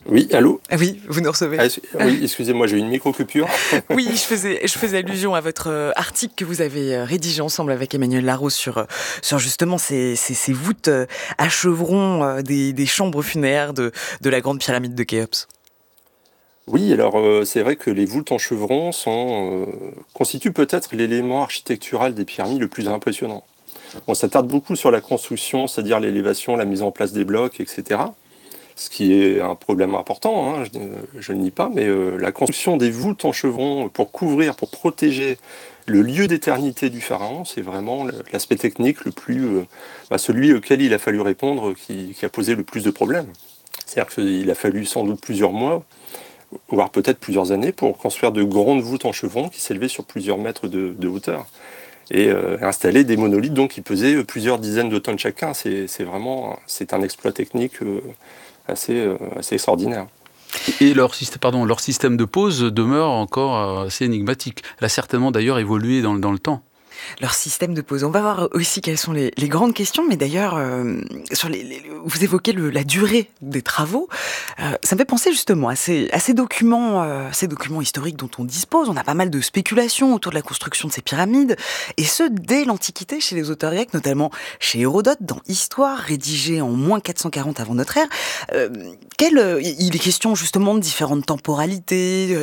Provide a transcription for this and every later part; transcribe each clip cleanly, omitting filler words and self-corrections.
Oui, allô? Ah oui, vous nous recevez. Oui, excusez-moi, j'ai eu une micro-coupure. Oui, je faisais allusion à votre article que vous avez rédigé ensemble avec Emmanuel Larose sur justement ces voûtes à chevrons des chambres funéraires de la grande pyramide de Khéops. Oui, alors c'est vrai que les voûtes en chevron constituent peut-être l'élément architectural des pyramides le plus impressionnant. On s'attarde beaucoup sur la construction, c'est-à-dire l'élévation, la mise en place des blocs, etc. Ce qui est un problème important, hein, je ne nie pas, mais la construction des voûtes en chevron pour couvrir, pour protéger le lieu d'éternité du pharaon, c'est vraiment l'aspect technique le plus, celui auquel il a fallu répondre, qui a posé le plus de problèmes. C'est-à-dire qu'il a fallu sans doute plusieurs mois, voire peut-être plusieurs années, pour construire de grandes voûtes en chevron qui s'élevaient sur plusieurs mètres de hauteur. Et installer des monolithes donc, qui pesaient plusieurs dizaines de tonnes chacun. C'est un exploit technique assez extraordinaire. Et leur système de pose demeure encore assez énigmatique. Elle a certainement d'ailleurs évolué dans le temps. Leur système de pose. On va voir aussi quelles sont les grandes questions, mais d'ailleurs, vous évoquez la durée des travaux. Ça me fait penser justement à ces documents historiques dont on dispose. On a pas mal de spéculations autour de la construction de ces pyramides, et ce, dès l'Antiquité, chez les auteurs grecs, notamment chez Hérodote, dans Histoire, rédigée en moins 440 avant notre ère. Il est question justement de différentes temporalités,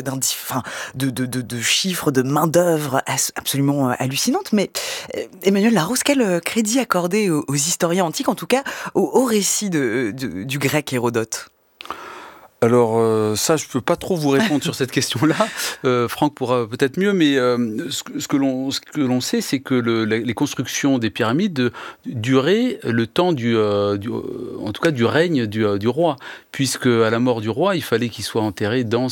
de chiffres, de main-d'œuvre absolument hallucinantes. Mais Emmanuel Larose, quel crédit accorder aux historiens antiques, en tout cas au récit du grec Hérodote? Alors ça, je peux pas trop vous répondre sur cette question-là. Franck pourra peut-être mieux, mais ce que l'on sait, c'est que les constructions des pyramides duraient le temps en tout cas du règne du roi, puisque à la mort du roi, il fallait qu'il soit enterré dans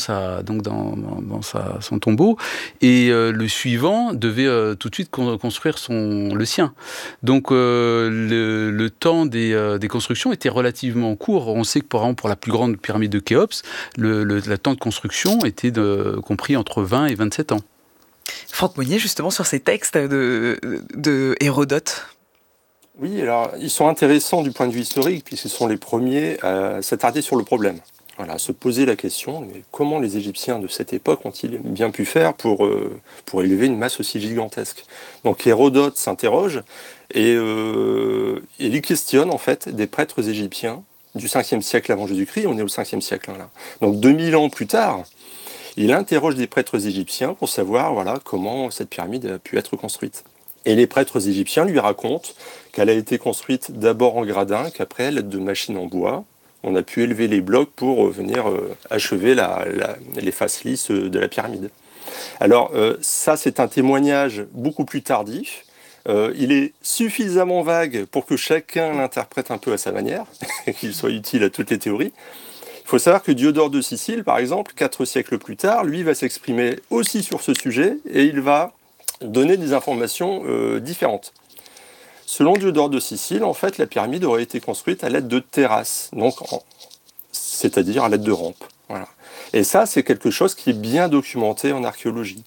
son tombeau, et le suivant devait tout de suite construire le sien. Donc le temps des constructions était relativement court. On sait que par exemple pour la plus grande pyramide de Khéops, le temps de construction était compris entre 20 et 27 ans. Franck Monnier, justement, sur ces textes de Hérodote. Oui, alors ils sont intéressants du point de vue historique, puisqu'ils sont les premiers à s'attarder sur le problème. Voilà, à se poser la question, mais comment les Égyptiens de cette époque ont-ils bien pu faire pour élever une masse aussi gigantesque? Donc Hérodote s'interroge et il questionne en fait des prêtres égyptiens du 5e siècle avant Jésus-Christ, on est au 5e siècle là. Donc 2000 ans plus tard, il interroge des prêtres égyptiens pour savoir comment cette pyramide a pu être construite. Et les prêtres égyptiens lui racontent qu'elle a été construite d'abord en gradin, qu'après, à l'aide de machines en bois, on a pu élever les blocs pour venir achever les faces lisses de la pyramide. Alors ça, c'est un témoignage beaucoup plus tardif. Il est suffisamment vague pour que chacun l'interprète un peu à sa manière, qu'il soit utile à toutes les théories. Il faut savoir que Diodore de Sicile, par exemple, 4 siècles plus tard, lui va s'exprimer aussi sur ce sujet et il va donner des informations différentes. Selon Diodore de Sicile, en fait, la pyramide aurait été construite à l'aide de terrasses, c'est-à-dire à l'aide de rampes. Voilà. Et ça, c'est quelque chose qui est bien documenté en archéologie.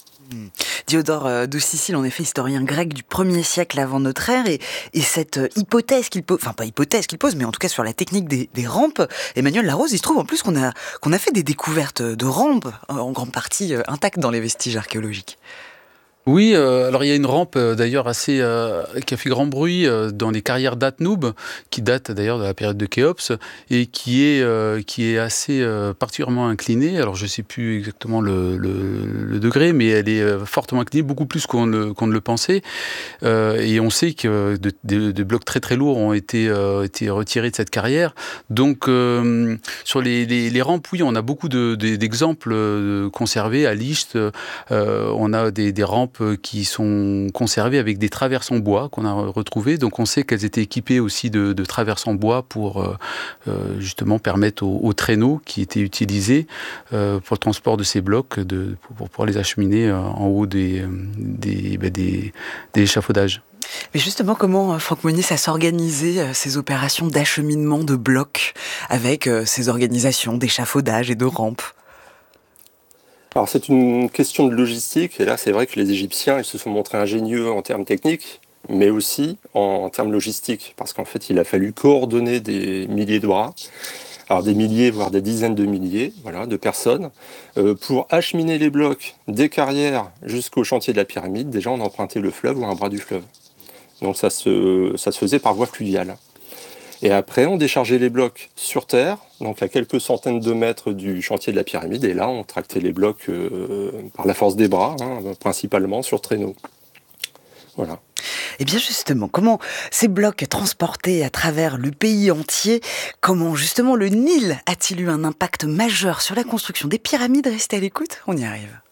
Diodore de Sicile, en effet, historien grec du 1er siècle avant notre ère, et cette hypothèse qu'il pose, enfin pas hypothèse qu'il pose, mais en tout cas sur la technique des rampes, Emmanuel Larose, il se trouve en plus qu'on a fait des découvertes de rampes, en grande partie intactes dans les vestiges archéologiques. Oui, alors il y a une rampe d'ailleurs qui a fait grand bruit dans les carrières d'Atnoub, qui date d'ailleurs de la période de Khéops, et qui est assez particulièrement inclinée. Alors je ne sais plus exactement le degré, mais elle est fortement inclinée, beaucoup plus qu'on ne le pensait. Et on sait que des blocs très très lourds ont été retirés de cette carrière. Donc sur les rampes, oui, on a beaucoup d'exemples conservés à Licht. On a des rampes qui sont conservées avec des traverses en bois qu'on a retrouvées. Donc on sait qu'elles étaient équipées aussi de traverses en bois pour justement permettre aux traîneaux qui étaient utilisés pour le transport de ces blocs pour pouvoir les acheminer en haut des échafaudages. Mais justement, comment, Franck Monnier, ça s'organisait, ces opérations d'acheminement de blocs avec ces organisations d'échafaudage et de rampes? Alors c'est une question de logistique, et là c'est vrai que les Égyptiens ils se sont montrés ingénieux en termes techniques, mais aussi en termes logistiques, parce qu'en fait il a fallu coordonner des milliers de bras. alors des milliers, voire des dizaines de milliers, voilà, de personnes. Pour acheminer les blocs des carrières jusqu'au chantier de la pyramide, déjà on empruntait le fleuve ou un bras du fleuve. Donc ça se faisait par voie fluviale. Et après, on déchargeait les blocs sur terre, donc à quelques centaines de mètres du chantier de la pyramide, et là, on tractait les blocs par la force des bras, principalement sur traîneau. Voilà. Et bien justement, comment ces blocs transportés à travers le pays entier, comment justement le Nil a-t-il eu un impact majeur sur la construction des pyramides? Restez à l'écoute, on y arrive.